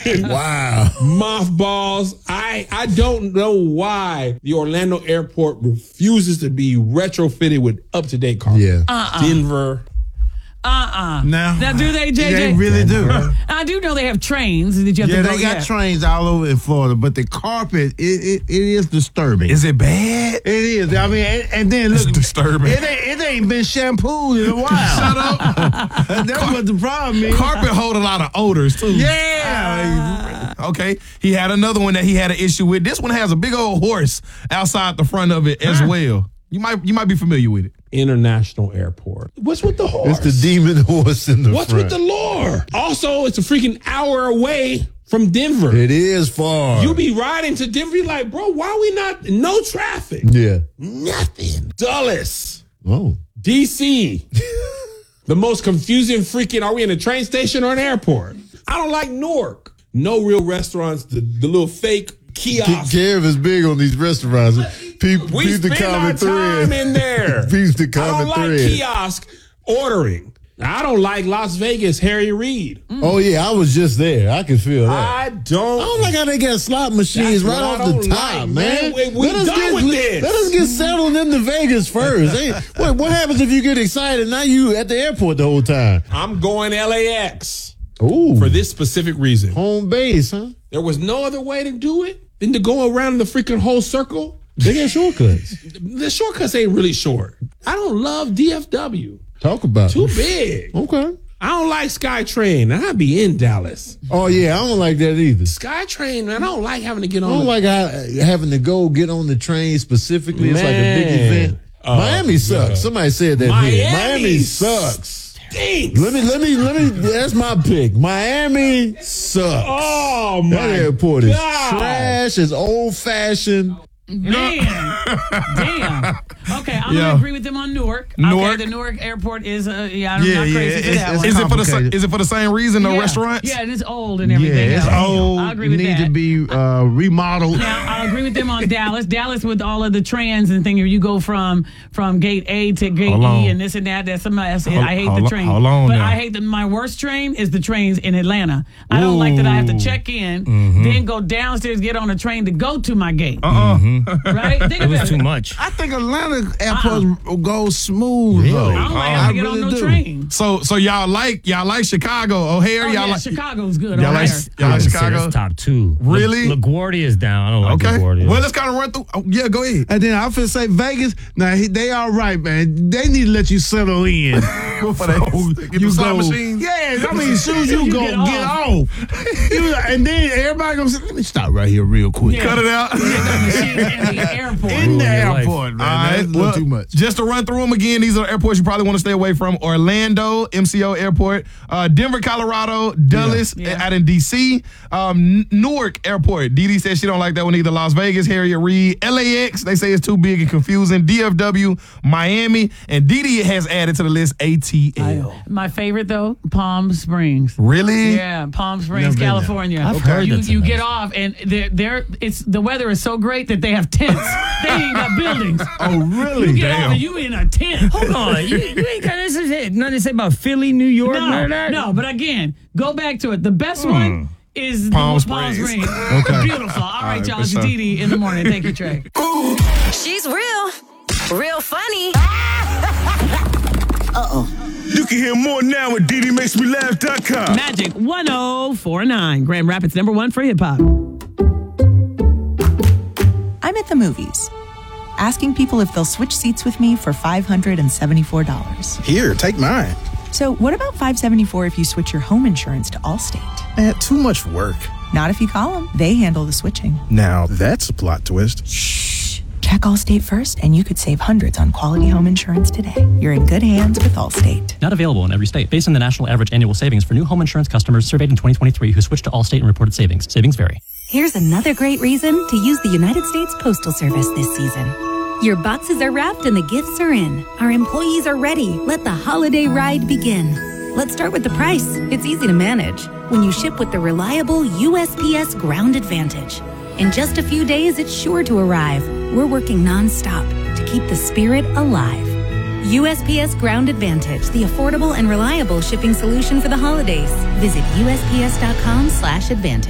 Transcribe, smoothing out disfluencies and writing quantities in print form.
Wow. Mothballs. I don't know why the Orlando airport refuses to be retrofitted with up-to-date carpet. Yeah. Denver. Now, do they, JJ? They really do. I do know they have trains that you have to go. They got trains all over in Florida, but the carpet, it is disturbing. Is it bad? It is. I mean, and then look, It's disturbing. It ain't been shampooed in a while. Shut up. That's what the problem is. Carpet hold a lot of odors too. Yeah. Okay. He had another one that he had an issue with. This one has a big old horse outside the front of it as well. You might be familiar with it. International Airport. What's with the horse? It's the demon horse in the What's front. with the lure? Also, it's a freaking hour away from Denver. It is far. You be riding to Denver, you're like, bro, why we not? No traffic. Yeah. Nothing. Dulles. Oh. DC. The most confusing freaking, are we in a train station or an airport? I don't like Newark. No real restaurants, the little fake kiosk. Kev is big on these restaurants. We Peep the spend our common time thread. in there. Peep the I common don't like thread. kiosk ordering. I don't like Las Vegas, Harry Reid. Oh, yeah, I was just there. I can feel that. I don't. I don't like how they got slot machines That's right what off I the don't top, like, man. man. We done with this. Let us get settled into Vegas first. Hey, what happens if you get excited? Now you at the airport the whole time. I'm going LAX Ooh. for this specific reason. Home base, huh? There was no other way to do it than to go around the freaking whole circle. They got shortcuts. The shortcuts ain't really short. I don't love DFW. Talk about Too it. big. Okay. I don't like SkyTrain. And I'd be in Dallas. Oh, yeah, I don't like that either. SkyTrain, man, I don't like having to get I on. don't like having to go get on the train specifically. It's like a big Man. event. Miami sucks. Somebody said that. Miami sucks. Stinks. Let me. That's my pick. Miami sucks. Oh my That airport is God. trash. It's old fashioned. Man, damn. Okay, I'm Yeah. gonna agree with them on Newark. Newark. Okay, the Newark airport is I'm Yeah, not yeah, crazy for it's- that it's one. Is it for the same reason? No restaurants? Yeah, and it's old and everything. Yeah, it's else. old. I agree with Need that. to be remodeled. Now, I'll agree with them on Dallas. Dallas with all of the trends and things. You go from gate A to gate Hold on. E and this and that. That's somebody else. I hate hold the on- train. hold on but now. I hate my worst train is the trains in Atlanta. I don't like that I have to check in, then go downstairs, get on a train to go to my gate. Right? Think It was about too it. much. I think Atlanta airports go smooth though. I don't like having to get on no train. So y'all like Chicago, O'Hare? Oh, y'all yeah, like Chicago's good. y'all like O'Hare. y'all I like would say Chicago? that's top two. Really? LaGuardia's down. I don't like Okay. LaGuardia. Well, let's kind of run through. Oh, yeah, go ahead. And then I feel say Vegas. Now they all right, man. They need to let you settle in. For that, get the slot machine. Yeah, I mean, as soon as you You go get get off, and then everybody gonna say, "Let me stop right here real quick." Yeah. Cut it out. The machines in the airport. In the your life. airport, man. All right, That's a little too much. Just to run through them again, these are airports you probably want to stay away from. Orlando, MCO Airport, Denver, Colorado, Dulles Yeah. out in D.C., Newark Airport. Dee Dee says she don't like that one either. Las Vegas, Harriet Reid, LAX, they say it's too big and confusing. DFW, Miami, and Dee Dee has added to the list ATL. My favorite though, Palm Springs. Really? Yeah, Palm Springs, Never been there. California. I've heard you that's you nice. get off and the weather is so great that they have tents. They ain't got buildings. Oh, really? You get Damn. off and you in a tent. Hold on. You ain't got nothing to say about Philly, New York, none of that? No, but again, go back to it. The best one is Palm the Palm Springs. Springs. Beautiful. All right, y'all. It's for sure. Dee Dee in the morning. Thank you, Trey. She's real funny. You can hear more now at DDMakesMeLaugh.com. Magic 1049. Grand Rapids #1 for hip hop. I'm at the movies, asking people if they'll switch seats with me for $574. Here, take mine. So what about $574 if you switch your home insurance to Allstate? Man, too much work. Not if you call them. They handle the switching. Now, that's a plot twist. Shh. Check Allstate first, and you could save hundreds on quality home insurance today. You're in good hands with Allstate. Not available in every state. Based on the national average annual savings for new home insurance customers surveyed in 2023 who switched to Allstate and reported savings. Savings vary. Here's another great reason to use the United States Postal Service this season. Your boxes are wrapped and the gifts are in. Our employees are ready. Let the holiday ride begin. Let's start with the price. It's easy to manage when you ship with the reliable USPS Ground Advantage. In just a few days, it's sure to arrive. We're working nonstop to keep the spirit alive. USPS Ground Advantage, the affordable and reliable shipping solution for the holidays. Visit USPS.com/advantage.